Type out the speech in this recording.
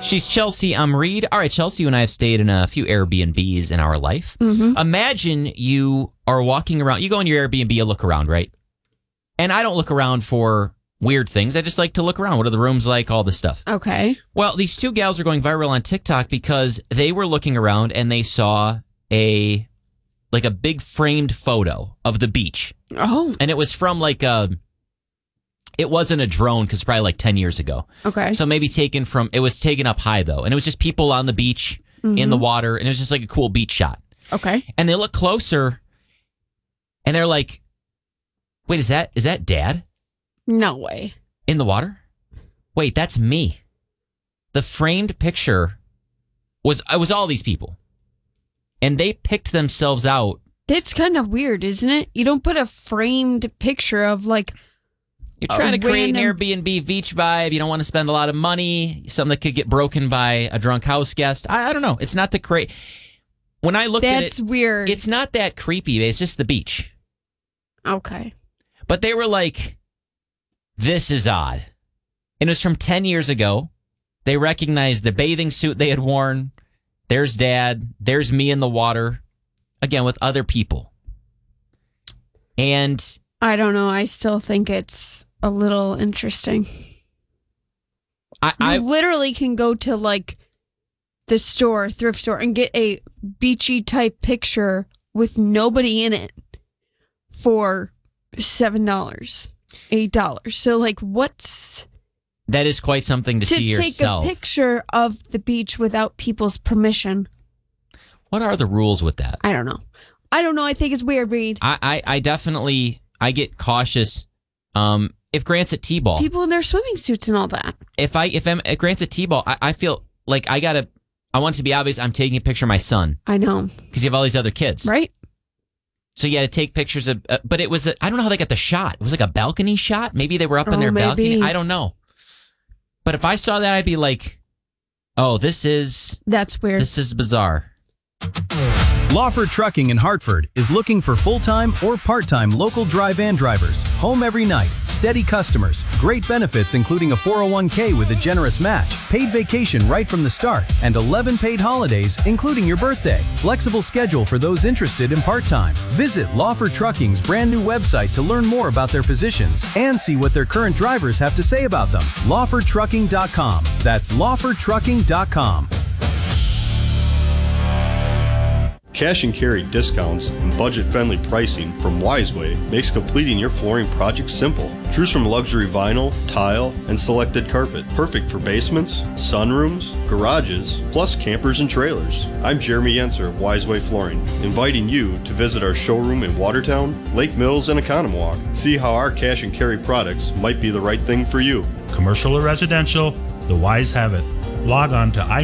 She's Chelsea. I'm Reed. All right, Chelsea, you and I have stayed in a few Airbnbs in our life. Mm-hmm. Imagine you are walking around. You go in your Airbnb, you look around, right? And I don't look around for weird things. I just like to look around. What are the rooms like? All this stuff. Okay. Well, these two gals are going viral on TikTok because they were looking around and they saw a big framed photo of the beach. Oh. And it was from it wasn't a drone because probably 10 years ago. Okay. So maybe it was taken up high though. And it was just people on the beach in the water. And it was just like a cool beach shot. Okay. And they look closer and they're like, wait, is that Dad? No way. In the water? Wait, that's me. The framed picture was all these people. And they picked themselves out. That's kind of weird, isn't it? You don't put a framed picture of you're trying to create an Airbnb beach vibe. You don't want to spend a lot of money. Something that could get broken by a drunk house guest. I don't know. It's not the When I looked at it, that's weird. It's not that creepy. It's just the beach. Okay. But they were like, this is odd. And it was from 10 years ago. They recognized the bathing suit they had worn. There's Dad. There's me in the water. Again, with other people. And I don't know. I still think it's a little interesting. You literally can go to the thrift store, and get a beachy type picture with nobody in it for $7, $8. So what's... That is quite something to see yourself. To take a picture of the beach without people's permission. What are the rules with that? I don't know. I think it's weird, Reed. I definitely... I get cautious. If Grant's at T-ball, people in their swimming suits and all that. If Grant's at T-ball, I feel like I want it to be obvious. I'm taking a picture of my son. I know, because you have all these other kids, right? So you had to take pictures of. But it was I don't know how they got the shot. It was like a balcony shot. Maybe they were up in their balcony. I don't know. But if I saw that, I'd be like, "Oh, that's weird. This is bizarre." Lawford Trucking in Hartford is looking for full-time or part-time local dry van drivers. Home every night, steady customers, great benefits including a 401k with a generous match, paid vacation right from the start, and 11 paid holidays including your birthday. Flexible schedule for those interested in part-time. Visit Lawford Trucking's brand new website to learn more about their positions and see what their current drivers have to say about them. LawfordTrucking.com. That's LawfordTrucking.com. Cash and carry discounts and budget-friendly pricing from Wiseway makes completing your flooring project simple. Choose from luxury vinyl, tile, and selected carpet. Perfect for basements, sunrooms, garages, plus campers and trailers. I'm Jeremy Yenser of Wiseway Flooring, inviting you to visit our showroom in Watertown, Lake Mills, and Oconomowoc. See how our cash and carry products might be the right thing for you. Commercial or residential, the Wise have it. Log on to